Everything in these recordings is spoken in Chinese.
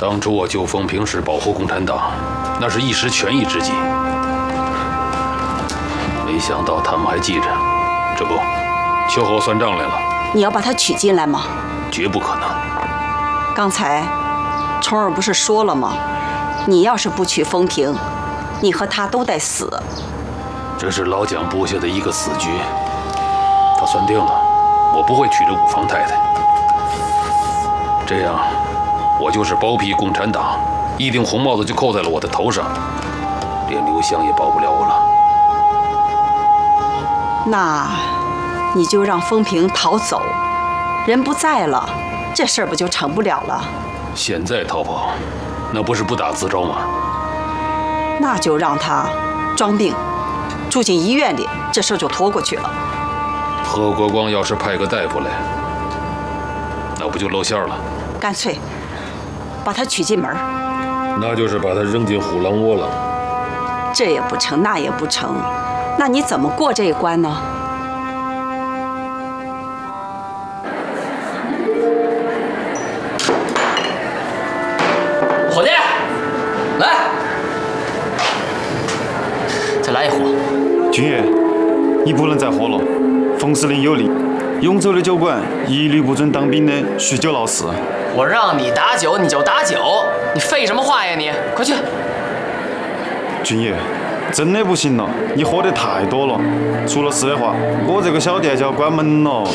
当初我救风平时保护共产党，那是一时权宜之计。没想到他们还记着，这不，秋后算账来了。 你要把他娶进来吗？ 绝不可能。 刚才虫儿不是说了吗？你要是不娶风平，你和他都得死。 这是老蒋布下的一个死局，他算定了，我不会娶这五房太太。这样，我就是包庇共产党，一顶红帽子就扣在了我的头上，连刘湘也保不了我了。 那，你就让风平逃走，人不在了，这事儿不就成不了了？ 现在逃跑，那不是不打自招吗？ 那就让他装病，住进医院里，这事儿就拖过去了。 贺国光要是派个大夫来，那不就露馅了？ 干脆把他娶进门， 那就是把他扔进虎狼窝了。 这也不成，那也不成，那你怎么过这一关呢？ 伙计，来，再来一壶。 军爷，你不能再喝了。冯司令有令，永州的酒馆一律不准当兵的酗酒闹事。 我让你打酒你就打酒，你废什么话呀你？快去！ 军爷，真的不行了，你喝得太多了。出了事的话，我这个小店就要关门了。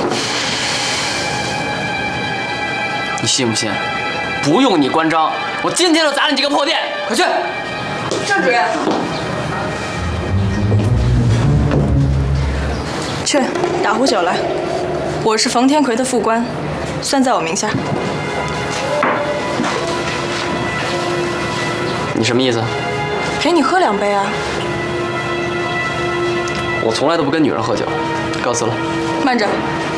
你信不信？不用你关张，我今天就砸你这个破店！快去！ 郑主任，去打壶酒来。我是冯天奎的副官，算在我名下。 你什么意思？ 陪你喝2杯啊。 我从来都不跟女人喝酒，告辞了。 慢着，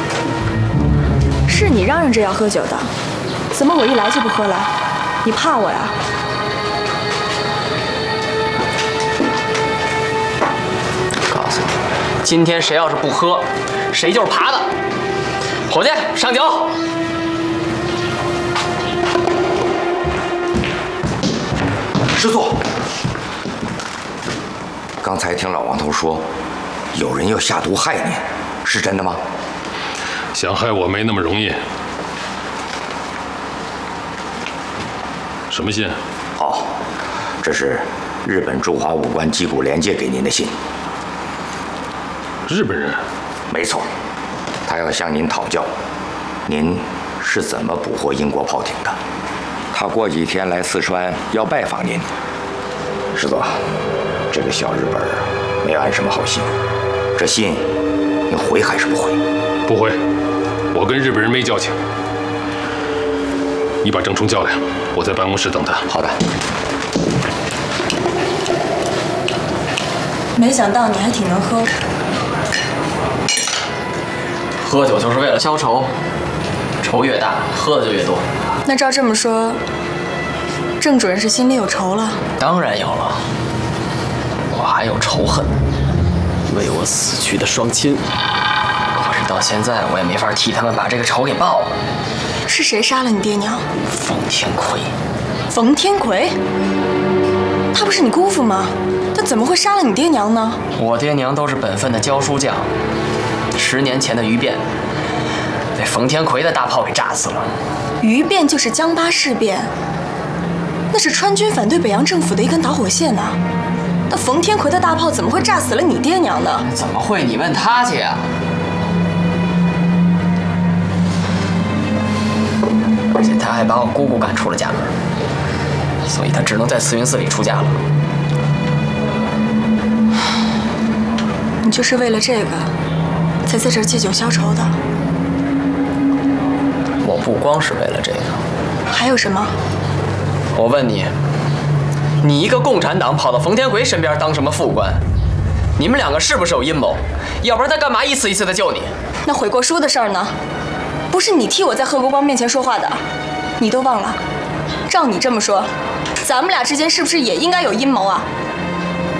是你嚷嚷着要喝酒的，怎么我一来就不喝了？你怕我呀？ 告诉你，今天谁要是不喝，谁就是爬的。伙计，上酒！ 师座，刚才听老王头说，有人要下毒害你，是真的吗？ 想害我没那么容易。什么信？ 哦，这是日本驻华武官吉谷廉介给您的信。 日本人？ 没错，他要向您讨教，您是怎么捕获英国炮艇的。他过几天来四川要拜访您。师座，这个小日本没安什么好心，这信你回还是不回？ 不回，我跟日本人没交情。你把郑冲叫来，我在办公室等他。 好的。 没想到你还挺能喝。 喝酒就是为了消愁，愁越大，喝的就越多。 那照这么说，郑主任是心里有仇了？ 当然有了，我还有仇恨，为我死去的双亲。可是到现在，我也没法替他们把这个仇给报了。 是谁杀了你爹娘？ 冯天奎。 冯天奎？他不是你姑父吗？他怎么会杀了你爹娘呢？ 我爹娘都是本分的教书匠。10年前的余变，被冯天奎的大炮给炸死了。 余变就是江巴事变，那是川军反对北洋政府的一根导火线呐。那冯天奎的大炮怎么会炸死了你爹娘呢？ 怎么会？你问他去呀。而且他还把我姑姑赶出了家门，所以他只能在慈云寺里出家了。 你就是为了这个，才在这儿借酒消愁的？ 我不光是为了这个， 还有什么？ 我问你，你一个共产党跑到冯天奎身边当什么副官？你们两个是不是有阴谋？要不然他干嘛一次一次的救你？ 那悔过书的事儿呢？不是你替我在贺国光面前说话的，你都忘了？照你这么说，咱们俩之间是不是也应该有阴谋啊？